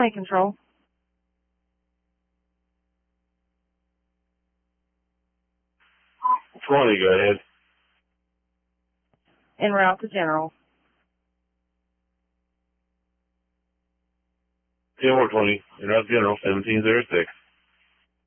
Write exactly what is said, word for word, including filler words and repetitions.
Plane control. twenty, go ahead. En route to General. ten four twenty, en route to General, seventeen oh six.